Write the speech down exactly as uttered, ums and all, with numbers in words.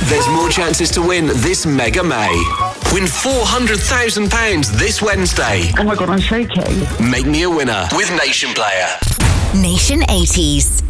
There's more chances to win this Mega May. Win four hundred thousand pounds this Wednesday. Oh my God, I'm shaking. Make me a winner with Nation Player. Nation eighties.